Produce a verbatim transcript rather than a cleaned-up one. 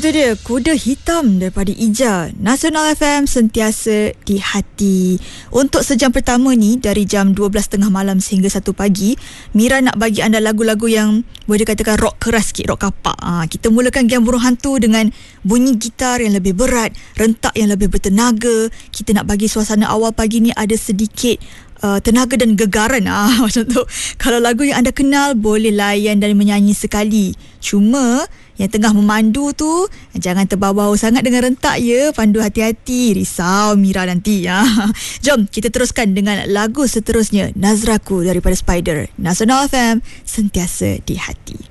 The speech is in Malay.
Itu dia Kuda Hitam daripada Ija. Nasional F M, sentiasa di hati. Untuk sejam pertama ni, dari jam dua belas tiga puluh malam sehingga satu pagi, Mira nak bagi anda lagu-lagu yang boleh dikatakan rock keras sikit, rock kapak. ha, Kita mulakan Game Burung Hantu dengan bunyi gitar yang lebih berat, rentak yang lebih bertenaga. Kita nak bagi suasana awal pagi ni ada sedikit Uh, tenaga dan gegaran. ah, Macam tu. Kalau lagu yang anda kenal, boleh layan dan menyanyi sekali. Cuma yang tengah memandu tu, jangan terbawa-bawa sangat dengan rentak ya. Pandu hati-hati, risau Mira nanti ya. Jom kita teruskan dengan lagu seterusnya, Nazraku daripada Spider. Nasional F M, sentiasa di hati.